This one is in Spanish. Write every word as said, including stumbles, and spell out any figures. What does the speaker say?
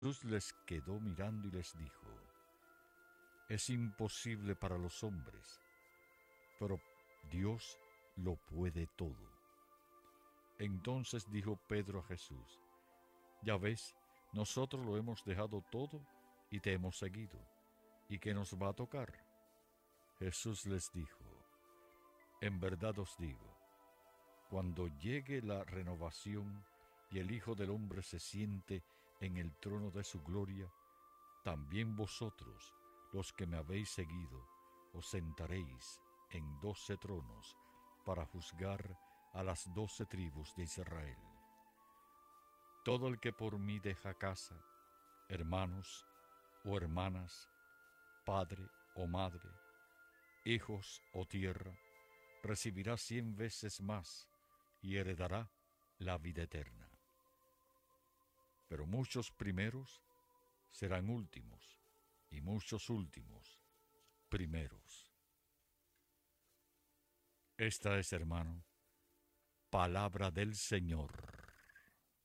Jesús les quedó mirando y les dijo: es imposible para los hombres, pero Dios lo puede todo. Entonces dijo Pedro a Jesús: ya ves, nosotros lo hemos dejado todo y te hemos seguido. ¿Y qué nos va a tocar? Jesús les dijo: en verdad os digo, cuando llegue la renovación y el Hijo del Hombre se siente en el trono de su gloria, también vosotros, los que me habéis seguido, os sentaréis en doce tronos para juzgar a las doce tribus de Israel. Todo el que por mí deja casa, hermanos o hermanas, padre o madre, hijos o tierra, recibirá cien veces más y heredará la vida eterna. Pero muchos primeros serán últimos, y muchos últimos primeros. Esta es, hermano, palabra del Señor.